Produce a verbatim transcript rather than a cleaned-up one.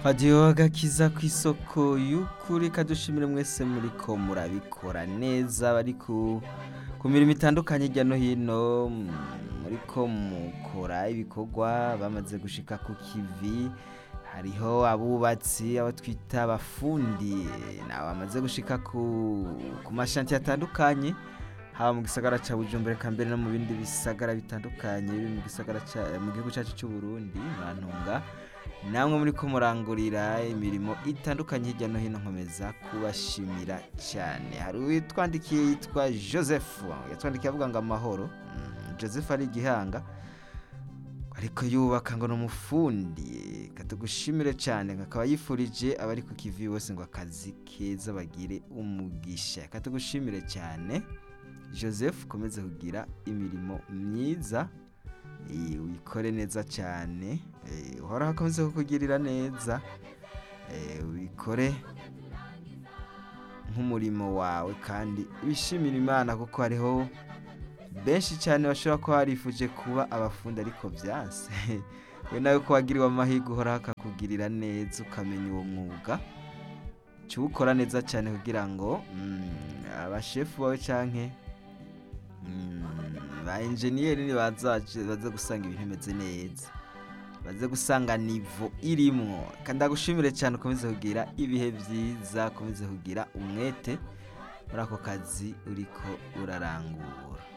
Hadiyo agakiza kw'isoko y'ukuri kadushimire mwese muriko murabikora neza bari ku ku mirimo itandukanye hirya no hino mm, muriko mukora ibikorwa bamaze gushika ku kivi hariho abubatsi abo twita abafundi nabo bamaze gushika ku ku mashantiye atandukanye haba mu gisagara ca Bujumbura eka mbere no mu bindi bisagara bitandukanye biri mu gisagara ca mu gihugu cacu c'u Burundi Mantunga namwe muriko murangurira imirimo itandukanye hirya no hino nkomeza kubashimira cyane hari uwitwandikiye yitwa Joseph yatwandikiye avuga ngo amahoro Mm, Joseph ari igihanga ariko yubaka ngo n'umufundi katugushimire cyane akaba yifurije abari ku kivi bose ngo akazi keza bagire umugisha katugushimire cyane Joseph komeze kugira imirimo myiza eh, wikore neza cyane eh, uhora hakomeze kukugirira neza eh, wikore nk'umurimo wawe kandi wishimira Imana kuko hariho benshi cyane bashobora kuba barifuje kuba abafundi ariko byase we nawe ko wagiriwe amahirwe uhora hakakugirira neza ukamenya uwo mwuga cyukora neza cyane kugira ngo mm, abashefu bawe canke mm, ba engineer ni bazaje baze gusanga ibintu bimeze neza baze gusanga nivo irimwo kandi agushimire cyane ukomeze kugira ibihe byiza ukomeze kugira umwete muri ako kazi uriko urarangura